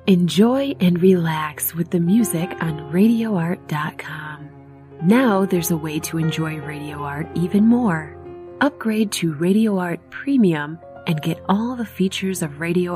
Enjoy and relax with the music on RadioArt.com. Now there's a way to enjoy Radio Art even more. Upgrade to Radio Art Premium and get all the features of Radio